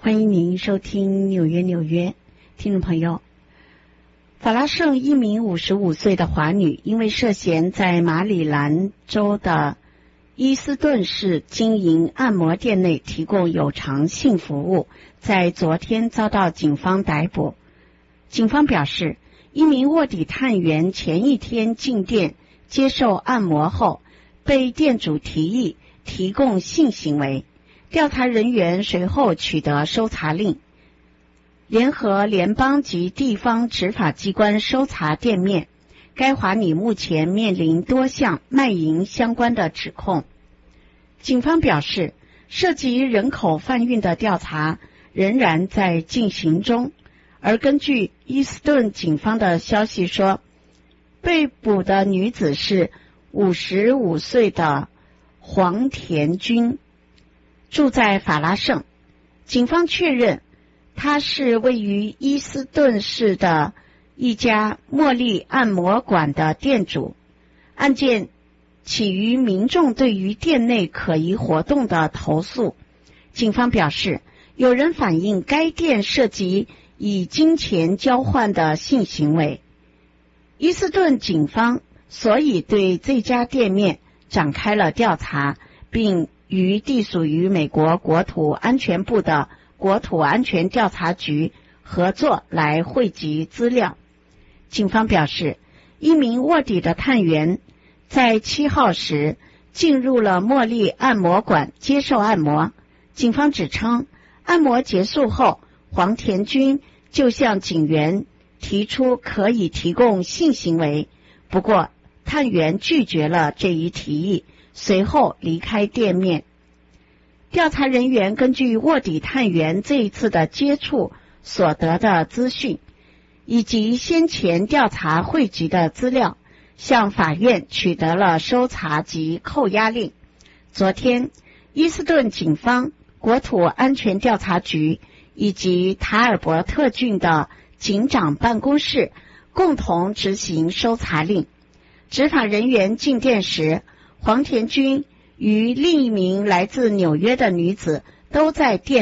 欢迎您收听纽约。听众朋友，法拉盛一名55岁的华女，因为涉嫌在马里兰州的伊斯顿市经营按摩店内提供有偿性服务，在昨天遭到警方逮捕。警方表示，一名卧底探员前一天进店接受按摩后，被店主提议提供性行为。调查人员随后取得搜查令，联合联邦及地方执法机关搜查店面。该华女目前面临多项卖淫相关的指控。警方表示，涉及人口贩运的调查仍然在进行中，而根据伊斯顿警方的消息说，被捕的女子是55岁的黄田君，住在法拉盛。警方确认她是位于伊斯顿市的一家茉莉按摩馆的店主。案件起于民众对于店内可疑活动的投诉。警方表示，有人反映该店涉及以金钱交换的性行为。伊斯顿警方所以对这家店面展开了调查，并与隶属于美国国土安全部的国土安全调查局合作来汇集资料。警方表示，一名卧底的探员在7号时进入了茉莉按摩馆接受按摩。警方指称，按摩结束后，黄田君就向警员提出可以提供性行为，不过探员拒绝了这一提议，随后离开店面。调查人员根据卧底探员这一次的接触所得的资讯，以及先前调查汇集的资料，向法院取得了搜查及扣押令。昨天，伊斯顿警方、国土安全调查局以及塔尔伯特郡的警长办公室共同执行搜查令。执法人员进店时，黄田君与另一名来自纽约的女子都在店